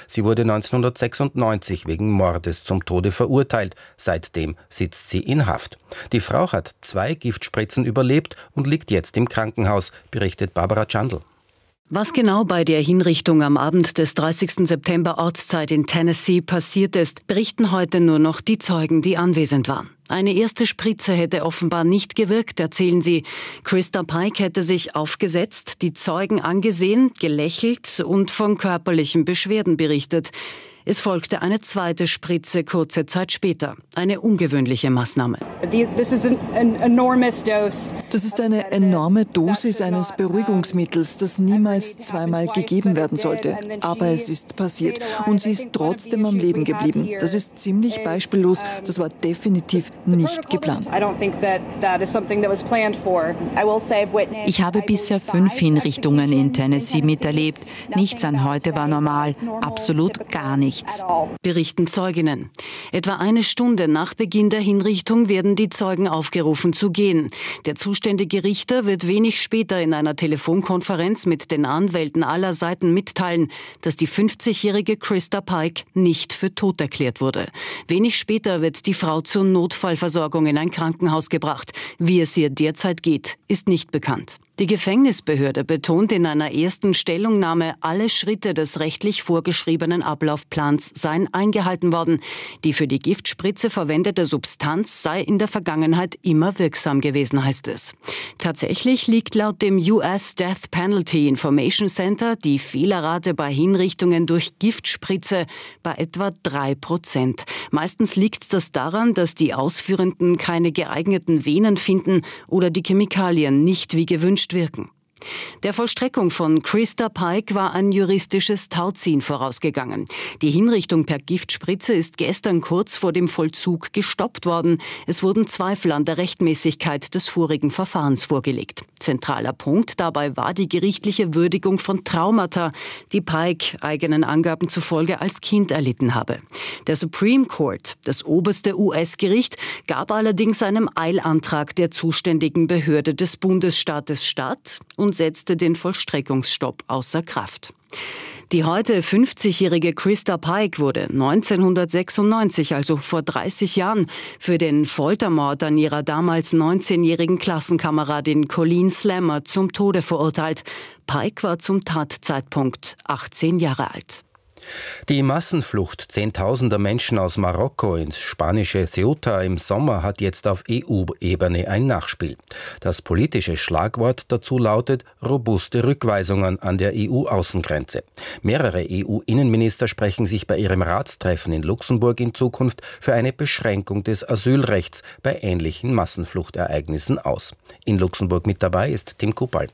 Sie wurde 1996 wegen Mordes zum Tode verurteilt. Seitdem sitzt sie in Haft. Die Frau hat 2 Giftspritzen überlebt und liegt jetzt im Krankenhaus, berichtet Barbara Chandl. Was genau bei der Hinrichtung am Abend des 30. September Ortszeit in Tennessee passiert ist, berichten heute nur noch die Zeugen, die anwesend waren. Eine erste Spritze hätte offenbar nicht gewirkt, erzählen sie. Christa Pike hätte sich aufgesetzt, die Zeugen angesehen, gelächelt und von körperlichen Beschwerden berichtet. Es folgte eine zweite Spritze kurze Zeit später. Eine ungewöhnliche Maßnahme. Das ist eine enorme Dosis eines Beruhigungsmittels, das niemals zweimal gegeben werden sollte. Aber es ist passiert und sie ist trotzdem am Leben geblieben. Das ist ziemlich beispiellos. Das war definitiv nicht geplant. Ich habe bisher 5 Hinrichtungen in Tennessee miterlebt. Nichts an heute war normal. Absolut gar nichts. Berichten Zeuginnen. Etwa eine Stunde nach Beginn der Hinrichtung werden die Zeugen aufgerufen zu gehen. Der zuständige Richter wird wenig später in einer Telefonkonferenz mit den Anwälten aller Seiten mitteilen, dass die 50-jährige Christa Pike nicht für tot erklärt wurde. Wenig später wird die Frau zur Notfallversorgung in ein Krankenhaus gebracht. Wie es ihr derzeit geht, ist nicht bekannt. Die Gefängnisbehörde betont in einer ersten Stellungnahme, alle Schritte des rechtlich vorgeschriebenen Ablaufplans seien eingehalten worden. Die für die Giftspritze verwendete Substanz sei in der Vergangenheit immer wirksam gewesen, heißt es. Tatsächlich liegt laut dem US Death Penalty Information Center die Fehlerrate bei Hinrichtungen durch Giftspritze bei etwa 3%. Meistens liegt das daran, dass die Ausführenden keine geeigneten Venen finden oder die Chemikalien nicht wie gewünscht wirken. Der Vollstreckung von Christa Pike war ein juristisches Tauziehen vorausgegangen. Die Hinrichtung per Giftspritze ist gestern kurz vor dem Vollzug gestoppt worden. Es wurden Zweifel an der Rechtmäßigkeit des vorigen Verfahrens vorgelegt. Zentraler Punkt dabei war die gerichtliche Würdigung von Traumata, die Pike eigenen Angaben zufolge als Kind erlitten habe. Der Supreme Court, das oberste US-Gericht, gab allerdings einem Eilantrag der zuständigen Behörde des Bundesstaates statt und setzte den Vollstreckungsstopp außer Kraft. Die heute 50-jährige Christa Pike wurde 1996, also vor 30 Jahren, für den Foltermord an ihrer damals 19-jährigen Klassenkameradin Colleen Slammer zum Tode verurteilt. Pike war zum Tatzeitpunkt 18 Jahre alt. Die Massenflucht zehntausender Menschen aus Marokko ins spanische Ceuta im Sommer hat jetzt auf EU-Ebene ein Nachspiel. Das politische Schlagwort dazu lautet robuste Rückweisungen an der EU-Außengrenze. Mehrere EU-Innenminister sprechen sich bei ihrem Ratstreffen in Luxemburg in Zukunft für eine Beschränkung des Asylrechts bei ähnlichen Massenfluchtereignissen aus. In Luxemburg mit dabei ist Tim Kupal.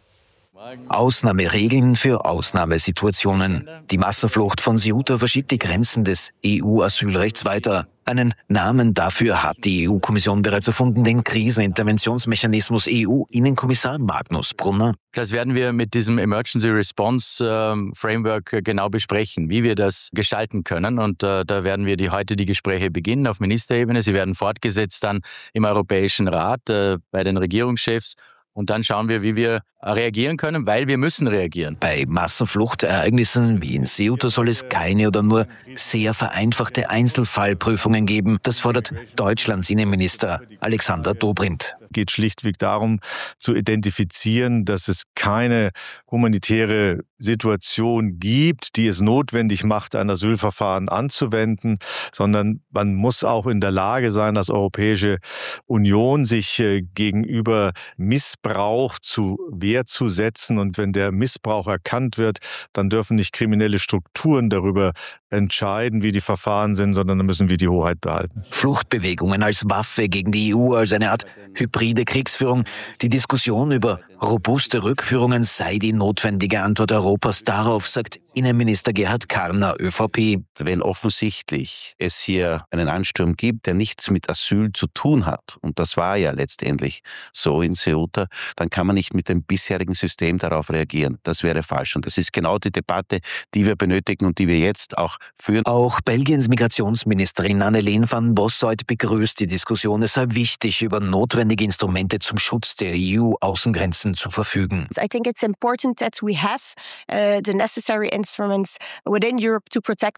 Ausnahmeregeln für Ausnahmesituationen. Die Massenflucht von Ceuta verschiebt die Grenzen des EU-Asylrechts weiter. Einen Namen dafür hat die EU-Kommission bereits erfunden, den Kriseninterventionsmechanismus EU-Innenkommissar Magnus Brunner. Das werden wir mit diesem Emergency Response Framework genau besprechen, wie wir das gestalten können. Und da werden wir heute die Gespräche beginnen auf Ministerebene. Sie werden fortgesetzt dann im Europäischen Rat bei den Regierungschefs. Und dann schauen wir, wie wir reagieren können, weil wir müssen reagieren. Bei Massenfluchtereignissen wie in Ceuta soll es keine oder nur sehr vereinfachte Einzelfallprüfungen geben. Das fordert Deutschlands Innenminister Alexander Dobrindt. Es geht schlichtweg darum, zu identifizieren, dass es keine humanitäre Situation gibt, die es notwendig macht, ein Asylverfahren anzuwenden, sondern man muss auch in der Lage sein, als Europäische Union sich gegenüber Missbrauch zu Wehr zu setzen. Und wenn der Missbrauch erkannt wird, dann dürfen nicht kriminelle Strukturen darüber entscheiden, wie die Verfahren sind, sondern dann müssen wir die Hoheit behalten. Fluchtbewegungen als Waffe gegen die EU, als eine Art hybride Kriegsführung. Die Diskussion über robuste Rückführungen sei die notwendige Antwort Europas darauf, sagt Innenminister Gerhard Karner, ÖVP. Wenn offensichtlich es hier einen Ansturm gibt, der nichts mit Asyl zu tun hat, und das war ja letztendlich so in Ceuta, dann kann man nicht mit dem bisherigen System darauf reagieren. Das wäre falsch. Und das ist genau die Debatte, die wir benötigen und die wir jetzt auch führen. Auch Belgiens Migrationsministerin Anneleen van Bossuyt begrüßt die Diskussion. Es sei wichtig, über notwendige Instrumente zum Schutz der EU-Außengrenzen zu verfügen. I think it's important that we have the necessary instruments within Europe to protect